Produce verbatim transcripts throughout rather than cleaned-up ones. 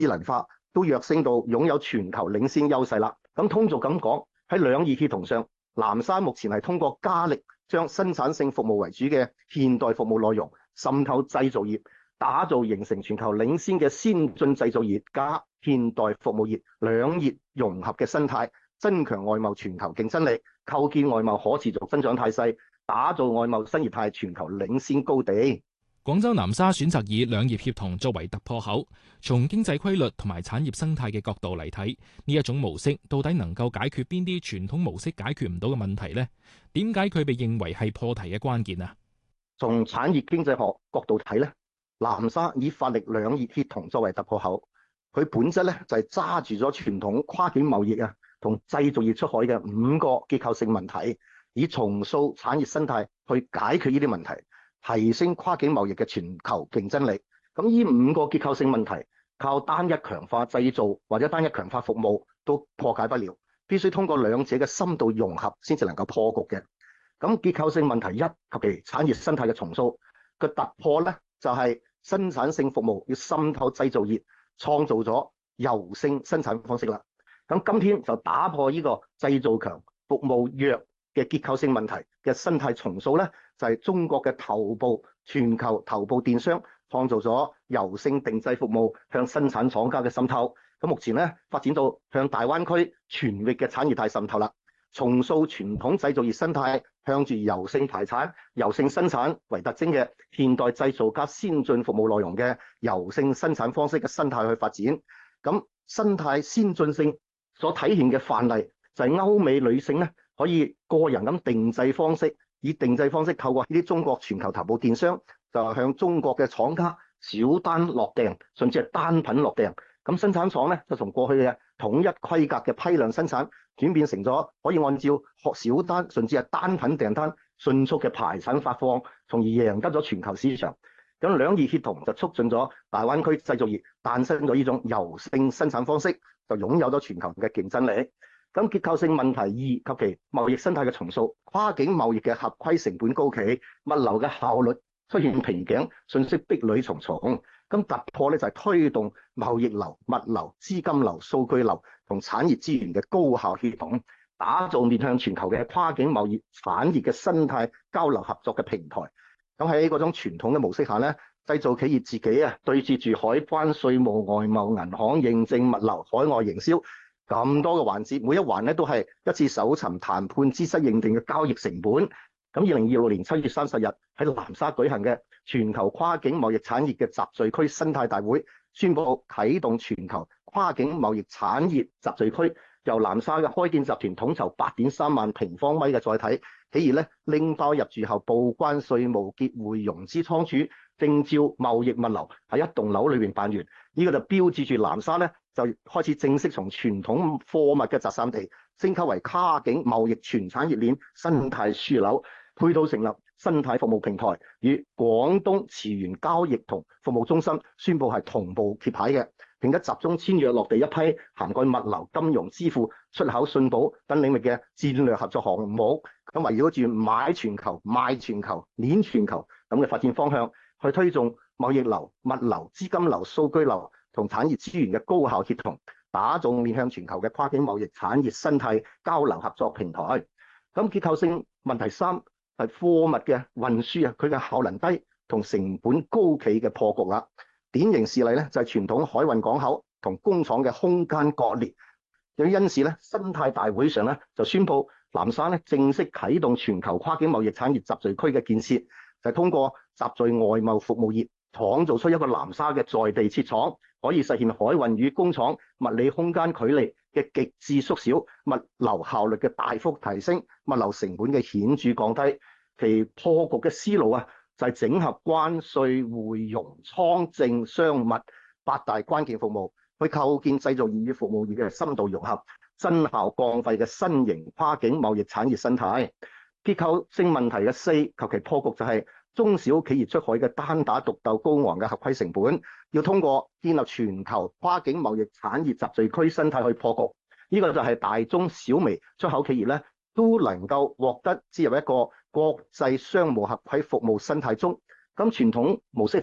能化都躍升到擁有全球領先優勢啦。咁通俗咁講，喺兩義協同上，南沙目前係通過加力將生產性服務為主嘅現代服務內容滲透製造業，打造形成全球領先嘅先進製造業加現代服務業兩業融合嘅生態，增強外貿全球競爭力，構建外貿可持續增長態勢，打造外貿新業態全球領先高地。 廣州南沙選擇以兩業協同作為突破口，從經濟規律同埋產業生態嘅角度嚟睇，呢一種模式到底能夠解決邊啲傳統模式解決唔到嘅問題呢？點解佢被認為係破題嘅關鍵啊？ 從產業經濟學角度睇咧，南沙以發力兩業協同作為突破口，佢本質咧就係揸住咗傳統跨境貿易啊同製造業出海嘅五個結構性問題，以重塑產業生態去解決呢啲問題，提升跨境貿易嘅全球競爭力。咁呢五個結構性問題，靠單一強化製造或者單一強化服務都破解不了，必須通過兩者嘅深度融合先至能夠破局嘅。咁結構性問題一及其產業生態嘅重塑嘅突破咧，就係、是、生產性服務要滲透製造業，創造咗柔性生產方式啦。咁今天就打破呢個製造強服務弱嘅結構性問題嘅生態重塑咧，就係、是、中國嘅頭部全球頭部電商創造咗柔性定製服務向生產廠家嘅滲透。咁目前咧發展到向大灣區全域嘅產業態滲透啦，重塑傳統製造業生態，向住柔性排產、柔性生產為特徵嘅現代製造加先進服務內容嘅柔性生產方式嘅生態去發展。咁生態先進性所體現嘅範例就係歐美女性咧，可以個人咁定製方式，以定製方式透過呢啲中國全球頭部電商，就向中國嘅廠家小單落訂，甚至係單品落訂。咁生產廠咧就從過去嘅統一規格嘅批量生產，轉變成咗可以按照學小單甚至係單品訂單迅速嘅排產發放，從而贏得咗全球市場。咁兩業協同就促進咗大灣區製造業誕生咗呢種柔性生產方式，就擁有咗全球嘅競爭力。咁結構性問題二及其貿易生態嘅重塑，跨境貿易嘅合規成本高企，物流嘅效率出現瓶頸，信息壁壘重重。咁突破咧就係推動貿易流、物流、資金流、數據流同產業資源嘅高效協同，打造面向全球嘅跨境貿易產業嘅生態交流合作嘅平台。咁喺嗰種傳統嘅模式下咧，製造企業自己啊對接住海關、稅務、外貿、銀行、認證、物流、海外營銷咁多嘅環節，每一環咧都係一次搜尋、談判、資質認定嘅交易成本。咁二零二六年七月三十日喺南沙舉行嘅全球跨境貿易產業嘅集聚區生態大會，宣布啟動全球跨境貿易產業集聚區，由南沙嘅開建集團統籌八點三萬平方米嘅載體，企業咧拎包入住後報關、稅務、結匯、融資、倉儲、證照、貿易、物流喺一棟樓裏邊辦完。呢、這個就標誌住南沙咧就開始正式從傳統貨物嘅集散地升級為跨境貿易全產業鏈生態樞紐。配套成立生態服務平台，與廣東池源交易同服務中心宣布係同步揭牌嘅，並且集中簽約落地一批涵蓋物流、金融、支付、出口、信保等領域嘅戰略合作項目。咁圍繞住買全球、賣全球、鏈全球咁嘅發展方向，去推動貿易流、物流、資金流、數據流同產業資源嘅高效協同，打造面向全球嘅跨境貿易產業生態交流合作平台。咁結構性問題三係貨物嘅運輸啊，佢嘅效能低同成本高企嘅破局啦。典型事例咧就係傳統海運港口同工廠嘅空間割裂。有因此咧，生態大會上咧就宣布南沙咧正式啟動全球跨境貿易產業集聚區嘅建設，就係通過集聚外貿服務業，創造出一個南沙嘅在地設廠，可以實現海運與工廠物理空間距離嘅極致縮小，物流效率嘅大幅提升，物流成本嘅顯著降低。其破局嘅思路啊，就係整合關稅、匯融、倉證、商物八大關鍵服務，去構建製造業與服務業嘅深度融合、增效降費嘅新型跨境貿易產業生態。結構性問題嘅四及其破局就係中小企業出海嘅單打獨鬥高昂嘅合規成本，要通過建立全球跨境貿易產業集聚區生態去破局。呢、這個就係大中小微出口企業咧都能夠獲得置入一個國際商務合規服務生態中。咁傳統模式下咧，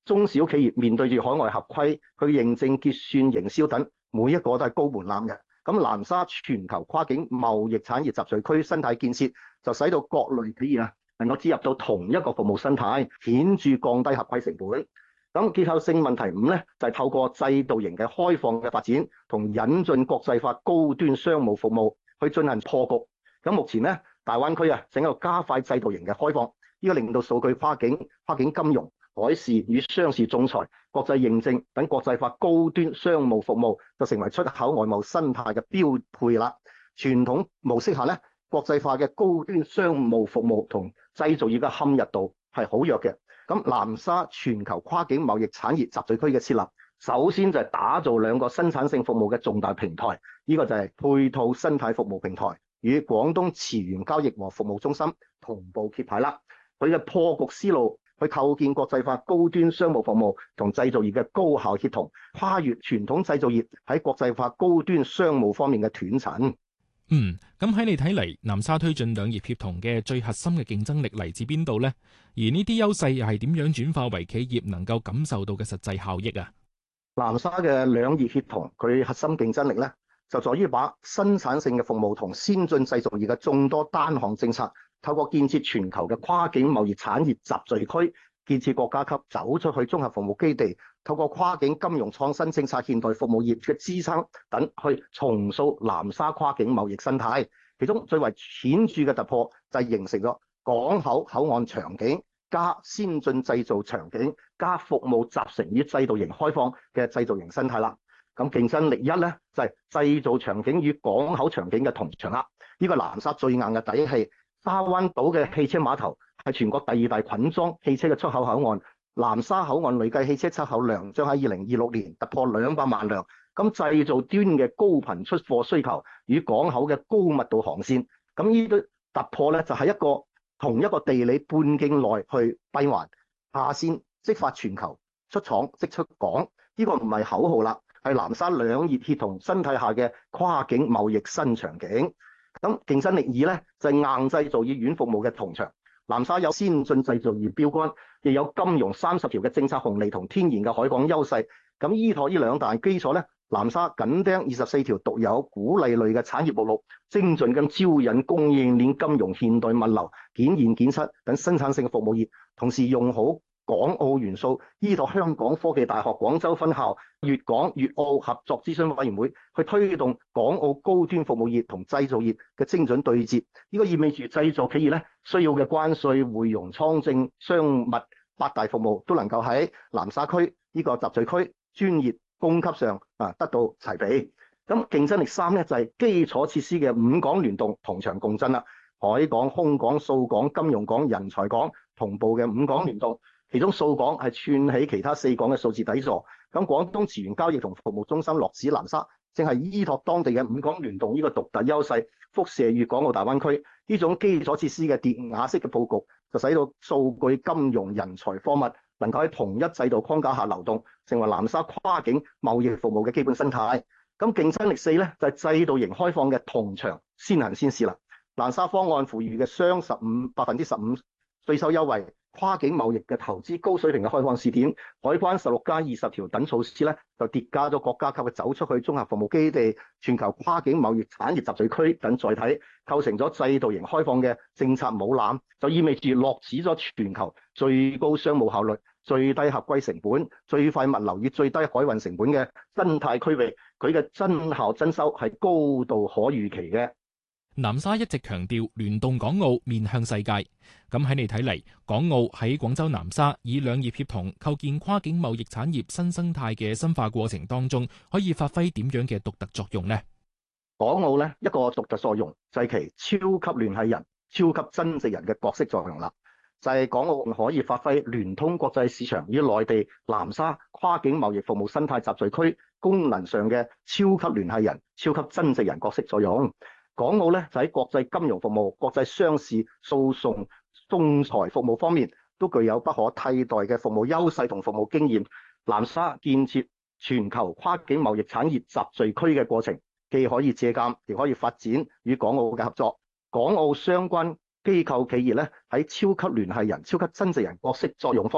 中小企業面對住海外合規、去認證、結算、營銷等，每一個都係高門檻嘅。咁南沙全球跨境貿易產業集聚區生態建設，就使到各類企業啊能夠接入到同一個服務生態，顯著降低合規成本。咁結構性問題五咧，就係、是、透過制度型嘅開放嘅發展，同引進國際化高端商務服務去進行破局。咁目前咧，大灣區啊，整個加快制度型嘅開放，呢、這個令到數據跨境、跨境金融、海事與商事仲裁、國際認證等國際化高端商務服務，就成為出口外貿生態嘅標配啦。傳統模式下咧，國際化嘅高端商務服務同製造業嘅嵌入度係好弱嘅。咁南沙全球跨境貿易產業集聚區嘅設立，首先就係打造兩個生產性服務嘅重大平台，呢、這個就係配套生態服務平台與廣東池源交易和服務中心同步揭牌啦。佢嘅破局思路，去構建國際化高端商務服務同製造業嘅高效協同，跨越傳統製造業喺國際化高端商務方面嘅斷層。 嗯，咁喺你睇嚟，南沙推進兩業協同嘅最核心嘅競爭力嚟自邊度呢？而呢啲優勢又係點樣轉化為企業能夠感受到嘅實際效益啊？ 南沙嘅兩業協同，佢核心競爭力咧，就在於把生產性嘅服務同先進製造業嘅眾多單項政策，透過建設全球嘅跨境貿易產業集聚區，建設國家級走出去綜合服務基地，透過跨境金融創新政策、現代服務業嘅支撐等，去重塑南沙跨境貿易生態。其中最為顯著嘅突破就係形成咗港口口岸場景加先進製造場景加服務集成與制度型開放嘅製造型生態啦。咁競爭力一咧就係、是、製造場景與港口場景嘅同場啦。呢、這個南沙最硬嘅底氣，沙灣島嘅汽車碼頭係全國第二大捆裝汽車嘅出口口岸。南沙口岸累計汽車出口量將喺二零二六年突破兩百萬輛。咁製造端嘅高頻出貨需求與港口嘅高密度航線，咁呢啲突破咧就係、是、一個同一個地理半徑內去閉環下線即發全球，出廠即出港。呢、這個唔係口號啦，係南沙兩業協同生態下嘅跨境貿易新場景。咁競爭力二咧就係、是、硬製造業軟服務嘅同場。南沙有先進製造業標杆，亦有金融三十條嘅政策紅利同天然嘅海港優勢。咁依託呢兩大基礎咧，南沙緊盯二十四條獨有鼓勵類嘅產業目錄，精進咁招引供應鏈、金融、現代物流、檢驗檢測等生產性嘅服務業，同時用好港澳元素，依託香港科技大學廣州分校、粵港粵澳合作諮詢委員會去推動港澳高端服務業同製造業嘅精準對接。呢個意味住製造企業咧需要嘅關稅、匯融、倉證、商物八大服務都能夠喺南沙區呢個集聚區專業供給上啊得到齊備。咁競爭力三咧就係基礎設施嘅五港聯動同場共振啦，海港、空港、數港、金融港、人才港同步嘅五港聯動。其中數港係串起其他四港嘅數字底座，咁廣東池源交易同服務中心落址南沙，正係依託當地嘅五港聯動呢個獨特優勢，輻射粵港澳大灣區。呢種基礎設施嘅疊瓦式嘅佈局，就使到數據、金融、人才、貨物能夠喺同一制度框架下流動，成為南沙跨境貿易服務嘅基本生態。咁競爭力四咧就係、是、制度型開放嘅同場先行先試啦。南沙方案賦予嘅雙十五百分之十五稅收優惠。跨境貿易嘅投資高水平嘅開放試點，海關十六加二十條等措施咧，就疊加咗國家級嘅走出去綜合服務基地、全球跨境貿易產業集聚區等載體，構成咗制度型開放嘅政策母艦，就意味住落址咗全球最高商務效率、最低合規成本、最快物流與最低海運成本嘅生態區域，佢嘅真效真收係高度可預期嘅。 南沙一直強調聯動港澳面向世界，咁喺你睇嚟，港澳喺廣州南沙以兩業協同構建跨境貿易產業新生態嘅深化過程當中，可以發揮點樣嘅獨特作用呢？ 港澳咧一個獨特作用就係其超級聯繫人、超級增值人嘅角色作用啦，就係、是、港澳可以發揮聯通國際市場與內地南沙跨境貿易服務生態集聚區功能上嘅超級聯繫人、超級增值人角色作用。港澳咧就喺國際金融服務、國際商事訴訟、仲裁服務方面都具有不可替代嘅服務優勢同服務經驗。南沙建設全球跨境貿易產業集聚區嘅過程，既可以借鑑，亦可以發展與港澳嘅合作。港澳相關機構企業咧喺超級聯繫人、超級增值人角色作用方面，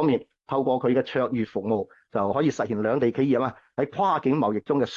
透過佢嘅卓越服務，就可以實現兩地企業啊喺跨境貿易中嘅